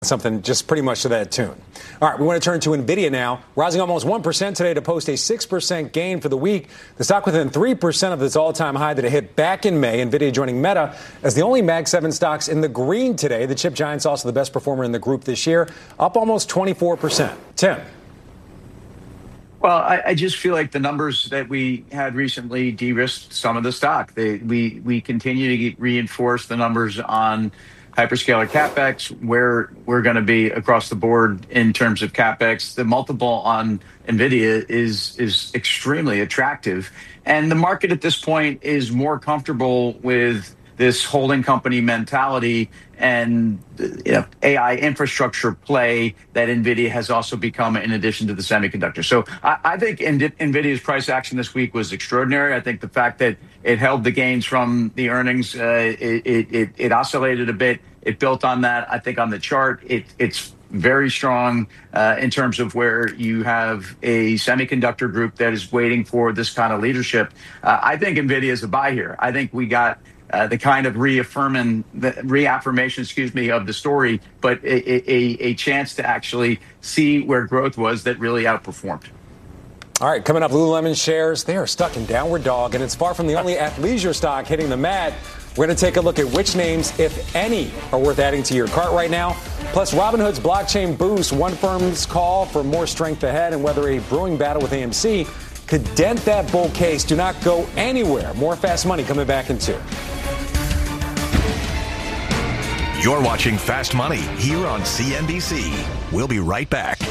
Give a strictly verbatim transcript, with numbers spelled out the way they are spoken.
Something just pretty much to that tune. All right, we want to turn to NVIDIA now, rising almost one percent today to post a six percent gain for the week. The stock within three percent of its all-time high that it hit back in May. NVIDIA joining Meta as the only Mag seven stocks in the green today. The chip giant's also the best performer in the group this year, up almost twenty-four percent. Tim. Well, I, I just feel like the numbers that we had recently de-risked some of the stock. They, we, we continue to get reinforce the numbers on hyperscaler CapEx, where we're going to be across the board in terms of CapEx. The multiple on NVIDIA is is extremely attractive. And the market at this point is more comfortable with this holding company mentality and you know, A I infrastructure play that NVIDIA has also become in addition to the semiconductor. So I, I think NVIDIA's price action this week was extraordinary. I think the fact that it held the gains from the earnings, uh, it, it, it oscillated a bit. It built on that. I think on the chart, it, it's very strong uh, in terms of where you have a semiconductor group that is waiting for this kind of leadership. Uh, I think NVIDIA is a buy here. I think we got Uh, the kind of reaffirming, the reaffirmation, excuse me, of the story, but a, a, a chance to actually see where growth was that really outperformed. All right, coming up, Lululemon shares, they are stuck in downward dog, and it's far from the only athleisure stock hitting the mat. We're going to take a look at which names, if any, are worth adding to your cart right now. Plus, Robinhood's blockchain boost, one firm's call for more strength ahead, and whether a brewing battle with A M C could dent that bull case. Do not go anywhere. More Fast Money coming back in two. You're watching Fast Money here on C N B C. We'll be right back.